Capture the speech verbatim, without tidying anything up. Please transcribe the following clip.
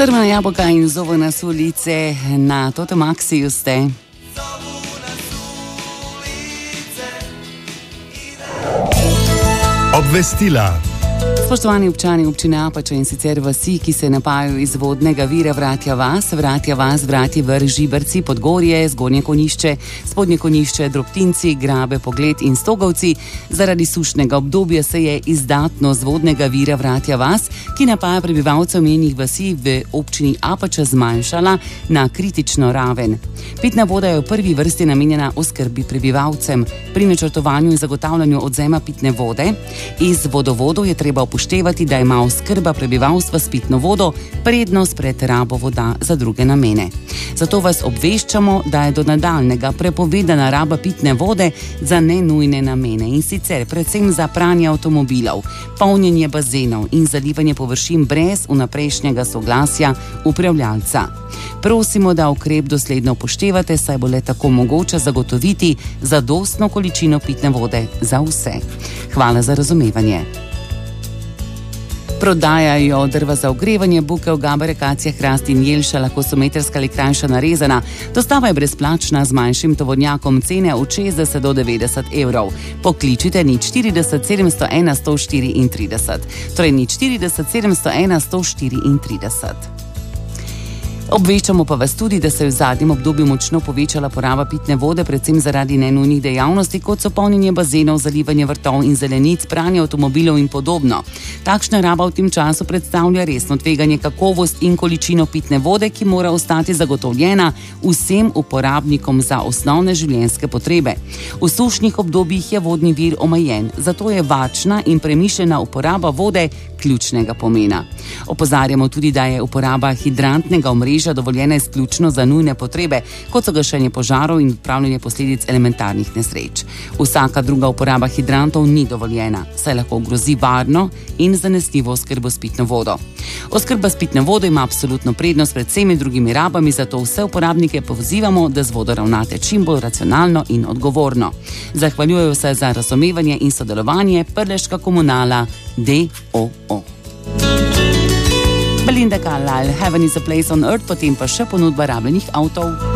Strmena jabolka in zobene sulice na Totomaxiju ste. Obvestila. Spoštovani občani občine Apača in sicer vasi, ki se napajajo iz vodnega vira Vratja vas, Vratja vas, Vratje vrh, Žiberci, Podgorje, Zgornje Konjišče, Spodnje Konjišče, Drobtinci, Grabe, Pogled in Stogovci. Zaradi sušnega obdobja se je izdatnost vodnega vira Vratja vas, ki napaja prebivalcev omenjenih vasi v občini Apača, zmanjšala na kritično raven. Pitna voda je v prvi vrsti namenjena oskrbi prebivalcem. Pri načrtovanju in zagotavljanju odvzema pitne vode iz vodovodov je treba upoštevati, da ima oskrba prebivalstva s pitno vodo prednost pred rabo voda za druge namene. Zato vas obveščamo, da je do nadaljnega prepovedana raba pitne vode za nenujne namene, in sicer predvsem za pranje avtomobilov, polnjenje bazenov in zalivanje površin brez vnaprejšnjega soglasja upravljalca. Prosimo, da ukrep dosledno upoštevate, saj bo le tako mogoče zagotoviti zadostno količino pitne vode za vse. Hvala za razumevanje. Prodajajo drva za ogrevanje, bukev, gaber, akacija, hrast in jelša, lahko so metrska ali krajša narezana. Dostava je brezplačna z manjšim tovornjakom, cene od šestdeset do devetdeset evrov. Pokličite nič štirideset sedemsto ena sto štiriintrideset. Torej nič štirideset sedemsto ena sto štiriintrideset. Obveščamo pa vas tudi, da se je v zadnjem obdobju močno povečala poraba pitne vode, predvsem zaradi nenujnih dejavnosti, kot so polnjenje bazenov, zalivanje vrtov in zelenic, pranje avtomobilov in podobno. Takšna raba v tem času predstavlja resno tveganje kakovost in količino pitne vode, ki mora ostati zagotovljena vsem uporabnikom za osnovne življenjske potrebe. V sušnih obdobjih je vodni vir omejen, zato je varčna in premišljena uporaba vode ključnega pomena. Opozarjamo tudi, da je uporaba hidrantnega omrežja dovoljena izključno za nujne potrebe, kot so gašenje požarov in odpravljanje posledic elementarnih nesreč. Vsaka druga uporaba hidrantov ni dovoljena, saj lahko ogrozi varno in zanesljivo oskrbo s pitno vodo. Oskrba s pitno vodo ima absolutno prednost pred vsemi drugimi rabami, zato vse uporabnike pozivamo, da z vodo ravnate čim bolj racionalno in odgovorno. Zahvaljujejo se za razumevanje in sodelovanje Prleška komunala D O O. Belinda Carlisle, Heaven is a Place on Earth, potem pa še ponudba rabljenih avtov.